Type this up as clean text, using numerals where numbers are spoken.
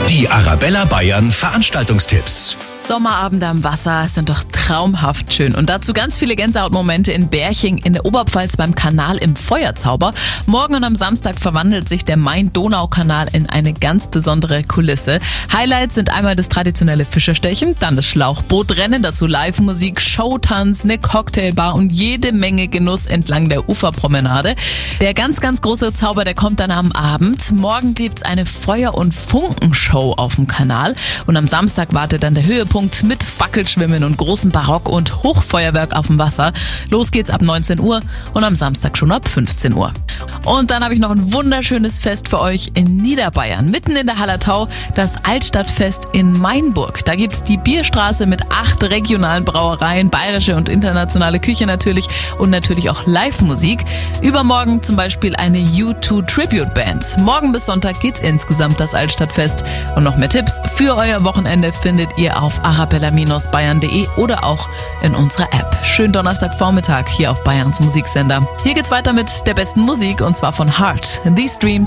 Die Arabella Bayern Veranstaltungstipps. Sommerabende am Wasser sind doch traumhaft schön. Und dazu ganz viele Gänsehautmomente in Berching in der Oberpfalz beim Kanal im Feuerzauber. Morgen und am Samstag verwandelt sich der Main-Donau-Kanal in eine ganz besondere Kulisse. Highlights sind einmal das traditionelle Fischerstechen, dann das Schlauchbootrennen, dazu Live-Musik, Showtanz, eine Cocktailbar und jede Menge Genuss entlang der Uferpromenade. Der ganz, ganz große Zauber, der kommt dann am Abend. Morgen gibt's eine Feuer- und Funkenshow auf dem Kanal und am Samstag wartet dann der Höhepunkt mit Fackelschwimmen und großem Barock- und Hochfeuerwerk auf dem Wasser. Los geht's ab 19 Uhr und am Samstag schon ab 15 Uhr. Und dann habe ich noch ein wunderschönes Fest für euch in Niederbayern. Mitten in der Hallertau, das Altstadtfest in Mainburg. Da gibt's die Bierstraße mit 8 regionalen Brauereien, bayerische und internationale Küche natürlich und natürlich auch Live-Musik. Übermorgen zum Beispiel eine U2 Tribute Band. Morgen bis Sonntag geht's insgesamt das Altstadtfest. Und noch mehr Tipps für euer Wochenende findet ihr auf arabella-bayern.de oder auch in unserer App. Schönen Donnerstagvormittag hier auf Bayerns Musiksender. Hier geht's weiter mit der besten Musik und zwar von Heart. These Dreams